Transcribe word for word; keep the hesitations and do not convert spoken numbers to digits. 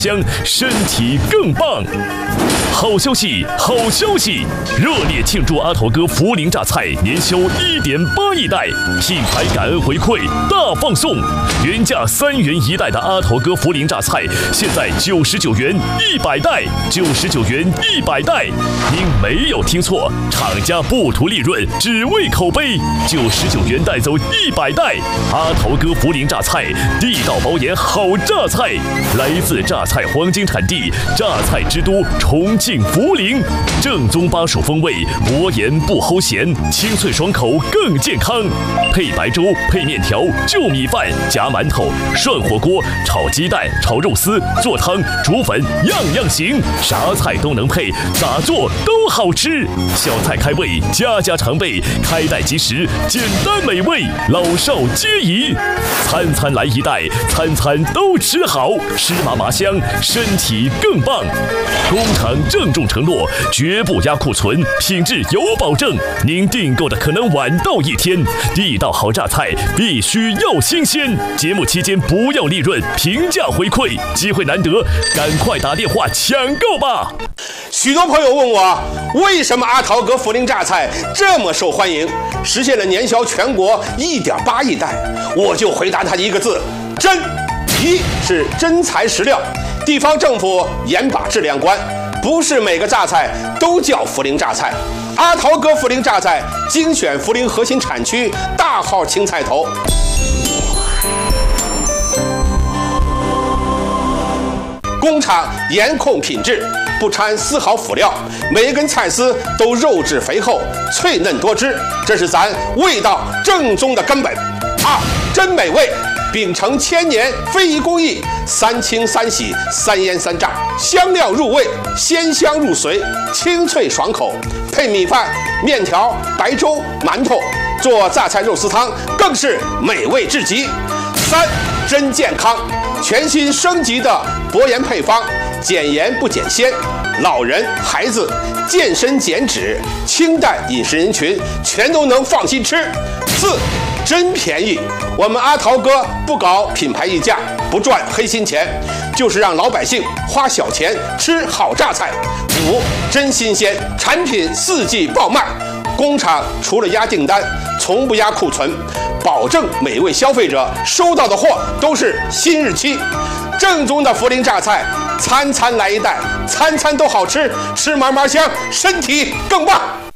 将身体更棒。好消息，好消息！热烈庆祝阿头哥涪陵榨菜年销一点八亿袋，品牌感恩回馈大放送，原价三元一袋的阿头哥涪陵榨菜，现在九十九元一百袋，九十九元一百袋。您没有听错，厂家不图利润，只为口碑，九十九元带走一百袋。阿头哥涪陵榨菜，地道保研好榨菜，来自榨菜黄金产地，榨菜之都重庆涪陵，正宗巴蜀风味，薄盐不齁咸，清脆爽口更健康。配白粥，配面条，就米饭，夹馒头，涮火锅，炒鸡蛋，炒肉丝，做汤，煮粉，样样行，啥菜都能配，咋做都好吃。小菜开胃，家家常备，开袋即食，简单美味，老少皆宜。餐餐来一袋，餐餐都吃好，吃麻麻香，身体更棒。工厂郑重承诺，绝不压库存，品质有保证。您订购的可能晚到一天，地道好榨菜必须要新鲜。节目期间不要利润，平价回馈，机会难得，赶快打电话抢购吧！ 许多朋友问我，为什么阿桃哥涪陵榨菜这么受欢迎，实现了年销全国一点八亿袋？我就回答他一个字：真。一是真材实料，地方政府严把质量关，不是每个榨菜都叫涪陵榨菜。阿桃哥涪陵榨菜精选涪陵核心产区大号青菜头，工厂严控品质，不掺丝毫辅料，每一根菜丝都肉质肥厚，脆嫩多汁，这是咱味道正宗的根本。二，真美味，秉承千年非遗工艺，三清三洗三腌三炸，香料入味，鲜香入髓，清脆爽口。配米饭、面条、白粥、馒头，做榨菜肉丝汤更是美味至极。三，真健康，全新升级的薄盐配方，减盐不减鲜，老人、孩子、健身减脂、清淡饮食人群全都能放心吃。四，真便宜，我们阿桃哥不搞品牌溢价，不赚黑心钱，就是让老百姓花小钱吃好榨菜。五，真新鲜，产品四季爆卖，工厂除了压订单，从不压库存，保证每位消费者收到的货都是新日期。正宗的涪陵榨菜，餐餐来一袋，餐餐都好吃，吃嘛嘛香，身体更棒。